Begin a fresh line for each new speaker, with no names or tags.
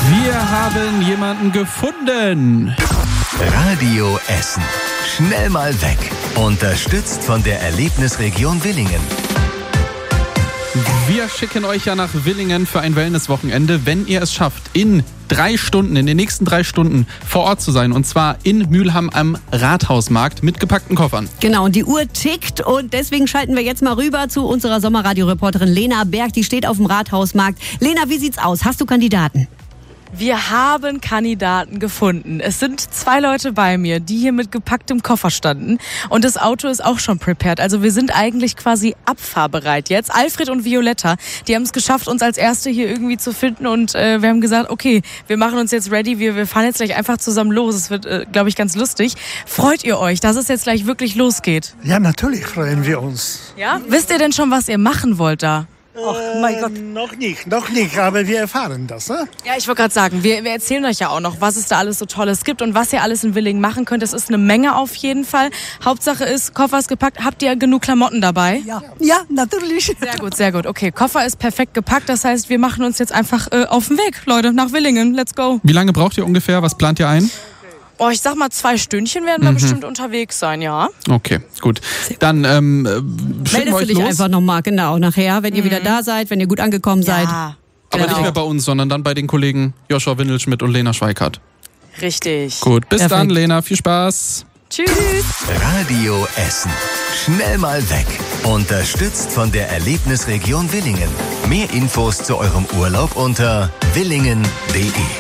Wir haben jemanden gefunden.
Radio Essen. Schnell mal weg. Unterstützt von der Erlebnisregion Willingen.
Wir schicken euch ja nach Willingen für ein Wellnesswochenende, wenn ihr es schafft, in den nächsten 3 Stunden vor Ort zu sein. Und zwar in Mülheim am Rathausmarkt mit gepackten Koffern.
Genau, und die Uhr tickt und deswegen schalten wir jetzt mal rüber zu unserer Sommerradio-Reporterin Lena Berg. Die steht auf dem Rathausmarkt. Lena, wie sieht's aus? Hast du Kandidaten?
Wir haben Kandidaten gefunden. Es sind 2 Leute bei mir, die hier mit gepacktem Koffer standen. Und das Auto ist auch schon prepared. Also wir sind eigentlich quasi abfahrbereit jetzt. Alfred und Violetta, die haben es geschafft, uns als Erste hier irgendwie zu finden. Und wir haben gesagt, okay, wir machen uns jetzt ready. Wir fahren jetzt gleich einfach zusammen los. Es wird, glaube ich, ganz lustig. Freut ihr euch, dass es jetzt gleich wirklich losgeht?
Ja, natürlich freuen wir uns.
Ja? Wisst ihr denn schon, was ihr machen wollt da?
Ach, mein Gott. Noch nicht, aber wir erfahren das, ne?
Ja, ich wollte gerade sagen, wir erzählen euch ja auch noch, was es da alles so Tolles gibt und was ihr alles in Willingen machen könnt. Das ist eine Menge auf jeden Fall. Hauptsache ist, Koffer ist gepackt. Habt ihr genug Klamotten dabei?
Ja, natürlich.
Sehr gut. Okay, Koffer ist perfekt gepackt. Das heißt, wir machen uns jetzt einfach auf den Weg, Leute, nach Willingen. Let's go.
Wie lange braucht ihr ungefähr? Was plant ihr ein?
Oh, ich sag mal 2 Stündchen werden wir bestimmt unterwegs sein, ja.
Okay, gut. Dann schicken wir
Meldest
euch
du dich
los.
einfach nochmal, genau, nachher, wenn ihr wieder da seid, wenn ihr gut angekommen seid.
Ja,
Aber
Genau.
nicht mehr bei uns, sondern dann bei den Kollegen Joshua Windelschmidt und Lena Schweikart.
richtig.
Gut, bis
Perfekt.
dann, Lena. Viel Spaß.
Tschüss.
Radio Essen. Schnell mal weg. Unterstützt von der Erlebnisregion Willingen. Mehr Infos zu eurem Urlaub unter willingen.de.